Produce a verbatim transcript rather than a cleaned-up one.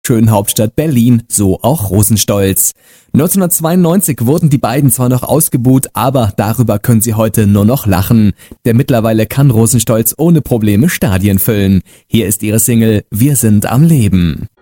schönen Hauptstadt Berlin, so auch Rosenstolz. neunzehnhundertzweiundneunzig wurden die beiden zwar noch ausgebuht, aber darüber können sie heute nur noch lachen. Denn mittlerweile kann Rosenstolz ohne Probleme Stadien füllen. Hier ist ihre Single Wir sind am Leben.